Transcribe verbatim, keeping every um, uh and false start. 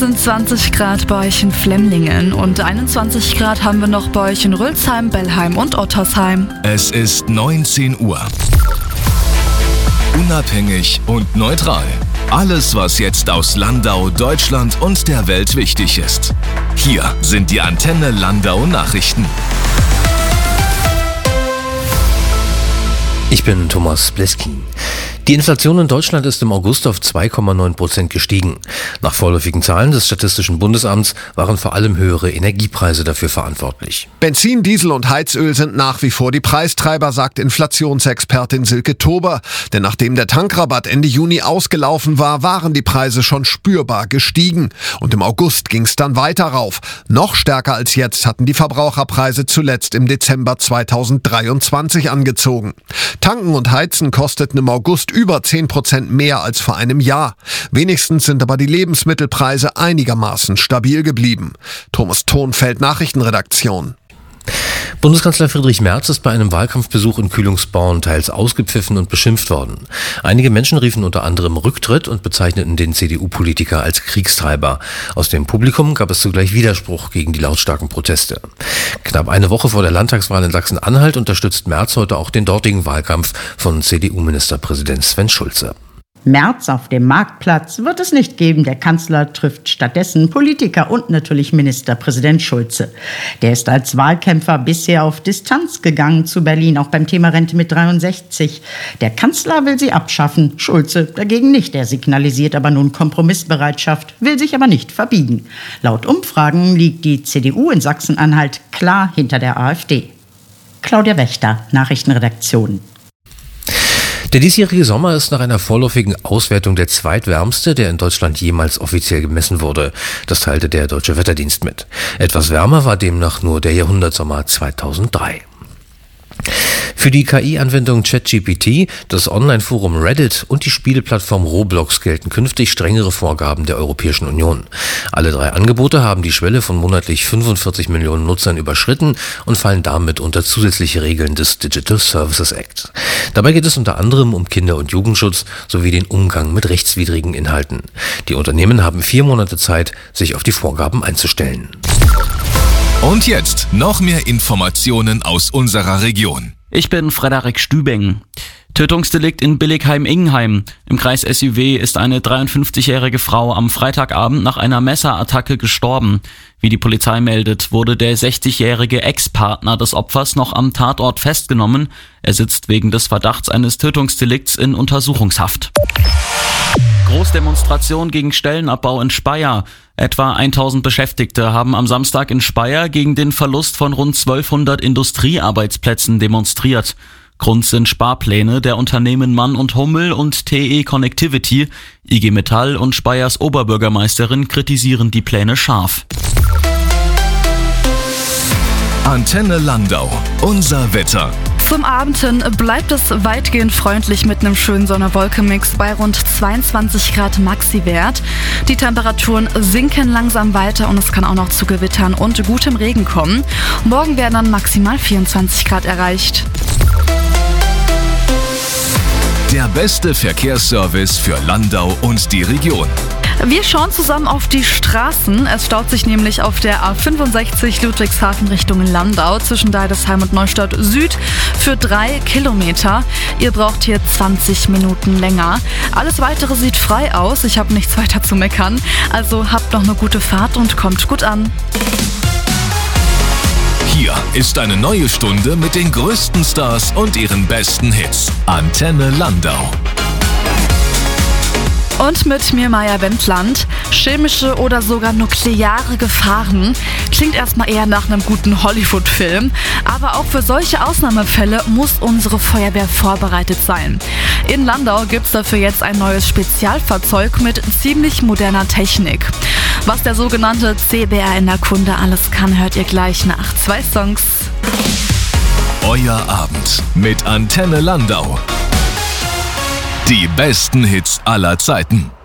sind zwanzig Grad bei euch in Flemlingen und einundzwanzig Grad haben wir noch bei euch in Rülsheim, Bellheim und Ottersheim. Es ist neunzehn Uhr. Unabhängig und neutral. Alles, was jetzt aus Landau, Deutschland und der Welt wichtig ist. Hier sind die Antenne Landau Nachrichten. Ich bin Thomas Bleskin. Die Inflation in Deutschland ist im August auf zwei Komma neun Prozent gestiegen. Nach vorläufigen Zahlen des Statistischen Bundesamts waren vor allem höhere Energiepreise dafür verantwortlich. Benzin, Diesel und Heizöl sind nach wie vor die Preistreiber, sagt Inflationsexpertin Silke Tober. Denn nachdem der Tankrabatt Ende Juni ausgelaufen war, waren die Preise schon spürbar gestiegen. Und im August ging es dann weiter rauf. Noch stärker als jetzt hatten die Verbraucherpreise zuletzt im Dezember zweitausenddreiundzwanzig angezogen. Tanken und Heizen kosteten im August über zehn Prozent mehr als vor einem Jahr. Wenigstens sind aber die Lebensmittelpreise einigermaßen stabil geblieben. Thomas Thonfeld, Nachrichtenredaktion. Bundeskanzler Friedrich Merz ist bei einem Wahlkampfbesuch in Kühlungsborn teils ausgepfiffen und beschimpft worden. Einige Menschen riefen unter anderem Rücktritt und bezeichneten den C D U-Politiker als Kriegstreiber. Aus dem Publikum gab es zugleich Widerspruch gegen die lautstarken Proteste. Knapp eine Woche vor der Landtagswahl in Sachsen-Anhalt unterstützt Merz heute auch den dortigen Wahlkampf von C D U-Ministerpräsident Sven Schulze. Merz auf dem Marktplatz wird es nicht geben. Der Kanzler trifft stattdessen Politiker und natürlich Ministerpräsident Schulze. Der ist als Wahlkämpfer bisher auf Distanz gegangen zu Berlin, auch beim Thema Rente mit dreiundsechzig. Der Kanzler will sie abschaffen, Schulze dagegen nicht. Er signalisiert aber nun Kompromissbereitschaft, will sich aber nicht verbiegen. Laut Umfragen liegt die C D U in Sachsen-Anhalt klar hinter der AfD. Claudia Wächter, Nachrichtenredaktion. Der diesjährige Sommer ist nach einer vorläufigen Auswertung der zweitwärmste, der in Deutschland jemals offiziell gemessen wurde. Das teilte der Deutsche Wetterdienst mit. Etwas wärmer war demnach nur der Jahrhundertsommer zweitausenddrei. Für die K I-Anwendung ChatGPT, das Online-Forum Reddit und die Spieleplattform Roblox gelten künftig strengere Vorgaben der Europäischen Union. Alle drei Angebote haben die Schwelle von monatlich fünfundvierzig Millionen Nutzern überschritten und fallen damit unter zusätzliche Regeln des Digital Services Act. Dabei geht es unter anderem um Kinder- und Jugendschutz sowie den Umgang mit rechtswidrigen Inhalten. Die Unternehmen haben vier Monate Zeit, sich auf die Vorgaben einzustellen. Und jetzt noch mehr Informationen aus unserer Region. Ich bin Frederik Stübeng. Tötungsdelikt in Billigheim-Ingenheim. Im Kreis S U W ist eine dreiundfünfzigjährige Frau am Freitagabend nach einer Messerattacke gestorben. Wie die Polizei meldet, wurde der sechzigjährige Ex-Partner des Opfers noch am Tatort festgenommen. Er sitzt wegen des Verdachts eines Tötungsdelikts in Untersuchungshaft. Großdemonstration gegen Stellenabbau in Speyer. Etwa tausend Beschäftigte haben am Samstag in Speyer gegen den Verlust von rund zwölfhundert Industriearbeitsplätzen demonstriert. Grund sind Sparpläne der Unternehmen Mann und Hummel und T E Connectivity. I G Metall und Speyers Oberbürgermeisterin kritisieren die Pläne scharf. Antenne Landau. Unser Wetter. Zum Abend hin bleibt es weitgehend freundlich mit einem schönen Sonne-Wolke-Mix bei rund zweiundzwanzig Grad Maxi-Wert. Die Temperaturen sinken langsam weiter und es kann auch noch zu Gewittern und gutem Regen kommen. Morgen werden dann maximal vierundzwanzig Grad erreicht. Der beste Verkehrsservice für Landau und die Region. Wir schauen zusammen auf die Straßen. Es staut sich nämlich auf der A fünfundsechzig Ludwigshafen Richtung Landau zwischen Deidesheim und Neustadt Süd für drei Kilometer. Ihr braucht hier zwanzig Minuten länger. Alles Weitere sieht frei aus. Ich habe nichts weiter zu meckern. Also habt noch eine gute Fahrt und kommt gut an. Hier ist eine neue Stunde mit den größten Stars und ihren besten Hits. Antenne Landau. Und mit mir Maja Wendland. Chemische oder sogar nukleare Gefahren klingt erstmal eher nach einem guten Hollywood-Film. Aber auch für solche Ausnahmefälle muss unsere Feuerwehr vorbereitet sein. In Landau gibt es dafür jetzt ein neues Spezialfahrzeug mit ziemlich moderner Technik. Was der sogenannte C B R in-Erkunde alles kann, hört ihr gleich nach zwei Songs. Euer Abend mit Antenne Landau. Die besten Hits aller Zeiten.